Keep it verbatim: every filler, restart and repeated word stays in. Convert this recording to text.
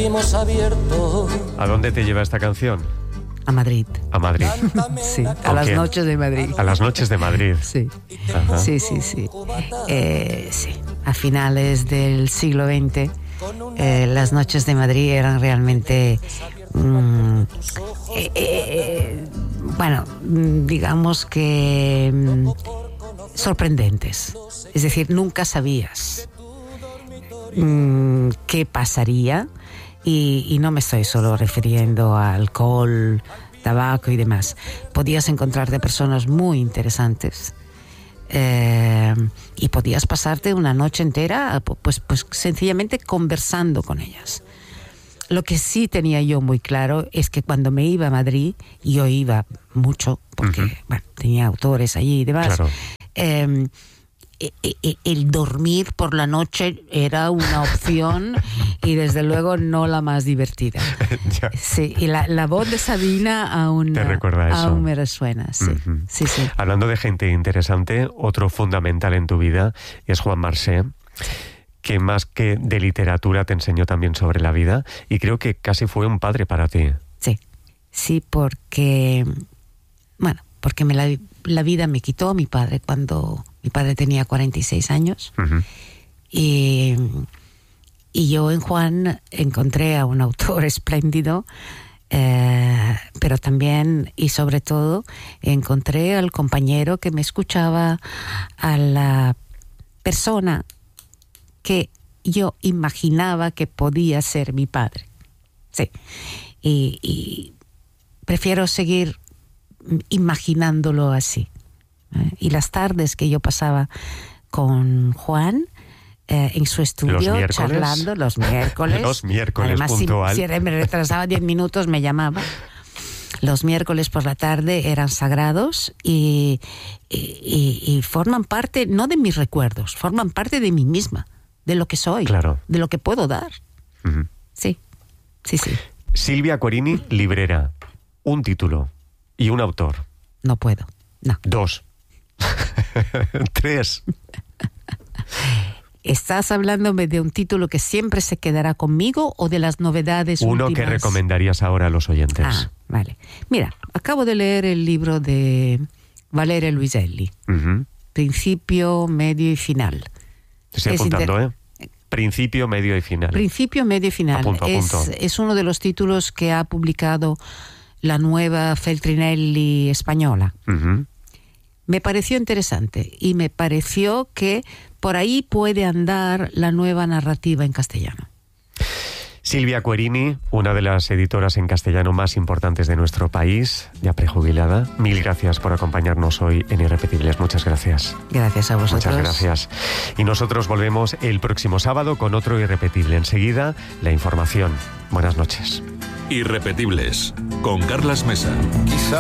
seguimos abiertos. ¿A dónde te lleva esta canción? A Madrid. A Madrid. Sí, a las quién? noches de Madrid. A las noches de Madrid. Sí, Ajá. sí, sí, sí. Eh, sí. A finales del siglo veinte, eh, las noches de Madrid eran realmente, mm, eh, eh, bueno, digamos que mm, sorprendentes. Es decir, nunca sabías mm, qué pasaría. Y, y no me estoy solo refiriendo a alcohol, tabaco y demás. Podías encontrarte personas muy interesantes eh, y podías pasarte una noche entera pues, pues sencillamente conversando con ellas. Lo que sí tenía yo muy claro es que cuando me iba a Madrid, yo iba mucho porque uh-huh. bueno, tenía autores allí y demás, claro. eh, el dormir por la noche era una opción y desde luego no la más divertida. Sí, y la, la voz de Sabina aún, ¿te recuerda eso? Aún me resuena, sí, uh-huh. sí, sí. Hablando de gente interesante, otro fundamental en tu vida es Juan Marsé, que más que de literatura te enseñó también sobre la vida y creo que casi fue un padre para ti. Sí, sí, porque bueno, porque me la, la vida me quitó a mi padre cuando mi padre tenía cuarenta y seis años. Uh-huh. y, y yo en Juan encontré a un autor espléndido, eh, pero también y sobre todo encontré al compañero que me escuchaba, a la persona que yo imaginaba que podía ser mi padre. Sí, y, y prefiero seguir imaginándolo así. ¿eh? Y las tardes que yo pasaba con Juan eh, en su estudio, los charlando, los miércoles. Los miércoles, además, puntual. Si, si me retrasaba diez minutos, me llamaba. Los miércoles por la tarde eran sagrados y, y, y, y forman parte, no de mis recuerdos, forman parte de mí misma, de lo que soy, claro. de lo que puedo dar. Uh-huh. Sí, sí, sí. Silvia Corini, librera. Un título y un autor. No puedo, no. Dos. Tres. ¿Estás hablándome de un título que siempre se quedará conmigo o de las novedades Uno últimas? que recomendarías ahora a los oyentes. Ah, vale. Mira, acabo de leer el libro de Valeria Luiselli. Uh-huh. Principio, medio y final. Te estoy es apuntando, inter... ¿eh? Principio, medio y final. Principio, medio y final. Apunto, apunto. Es, es uno de los títulos que ha publicado la nueva Feltrinelli española. Uh-huh. Me pareció interesante y me pareció que por ahí puede andar la nueva narrativa en castellano. Silvia Corini, una de las editoras en castellano más importantes de nuestro país, ya prejubilada. Mil gracias por acompañarnos hoy en Irrepetibles. Muchas gracias. Gracias a vosotros. Muchas gracias. Y nosotros volvemos el próximo sábado con otro Irrepetible. Enseguida, la información. Buenas noches. Irrepetibles, con Carlas Mesa. Quizá